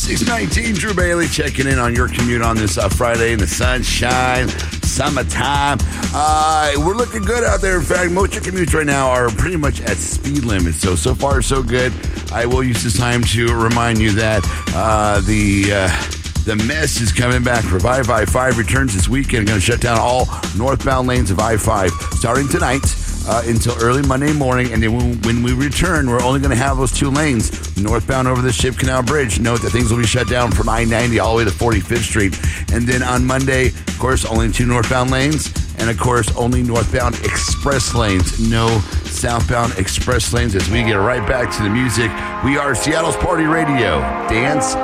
619, Drew Bailey checking in on your commute on this Friday in the sunshine, summertime. We're looking good out there. In fact, most of your commutes right now are pretty much at speed limits. So far, so good. I will use this time to remind you that the mess is coming back for I-5 returns this weekend. Going to shut down all northbound lanes of I-5 starting tonight until early Monday morning. And then when we return, we're only going to have those two lanes northbound over the Ship Canal Bridge. Note that things will be shut down from I-90 all the way to 45th Street. And then on Monday, of course, only two northbound lanes. And, of course, only northbound express lanes. No southbound express lanes as we get right back to the music. We are Seattle's Party Radio. Dance